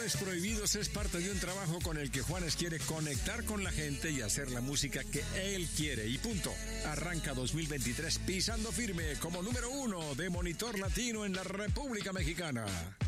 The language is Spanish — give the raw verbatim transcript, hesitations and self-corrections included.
Amores Prohibidos es parte de un trabajo con el que Juanes quiere conectar con la gente y hacer la música que él quiere. Y punto. Arranca dos mil veintitrés pisando firme como número uno de Monitor Latino en la República Mexicana.